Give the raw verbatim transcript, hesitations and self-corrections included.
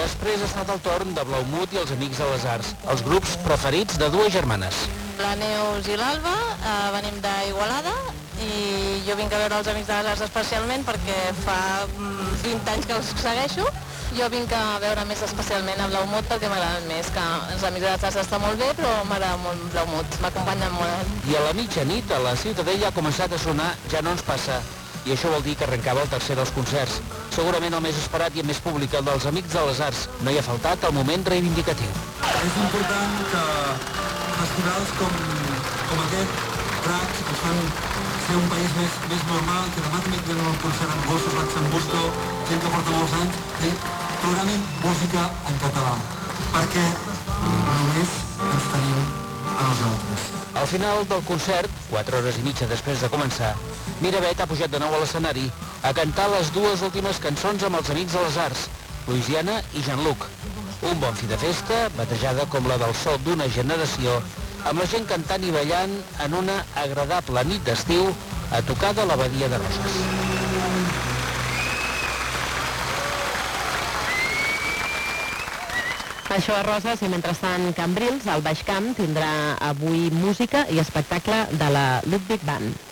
Després ha estat el torn de Blaumut i els Amics de les Arts, els grups preferits de dues germanes. La Neus i l'Alba eh, venim d'Igualada i jo vinc a veure els Amics de les Arts especialment perquè fa mm, vint anys que els segueixo. Jo vinc a veure més especialment a Blaumut perquè m'agraden més, que els Amics de les Arts està molt bé, però m'agrada molt Blaumut, m'acompanyen molt. I a la mitjanit, a la Ciutadella, ha començat a sonar Ja no ens passa, i això vol dir que arrencava el tercer dels concerts. Segurament el més esperat i el més públic, el dels Amics de les Arts. No hi ha faltat el moment reivindicatiu. És important que festivals com, com aquest, Pracs, ens fan ser un país més, més normal, que demà també tenen un concert amb gossos, Luxemburgo, gent que porta molts anys, i programin música en català, perquè només ens tenim a nosaltres. Al final del concert, quatre hores i mitja després de començar, Miravet ha pujat de nou a l'escenari a cantar les dues últimes cançons amb els Amics de les Arts, Louisiana i Jean-Luc. Un bon fi de festa, batejada com la del so d'una generació, amb la gent cantant i ballant en una agradable nit d'estiu a tocar de la Badia de Roses. Això a Roses i mentrestant Cambrils, al Baix Camp, tindrà avui música i espectacle de la Ludwig Band.